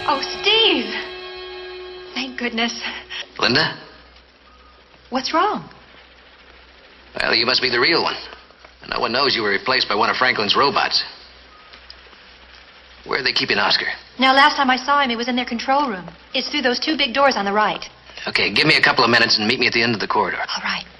Oh, Steve! Thank goodness. Linda? What's wrong? Well, you must be the real one. No one knows you were replaced by one of Franklin's robots. Where are they keeping Oscar? Now, last time I saw him, he was in their control room. It's through those two big doors on the right. Okay, give me a couple of minutes and meet me at the end of the corridor. All right.